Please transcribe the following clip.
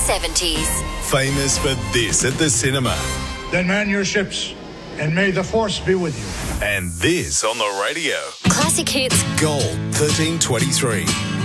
70s. Famous for this at the cinema. Then man your ships, and may the force be with you. And this on the radio. Classic hits. Gold 1323.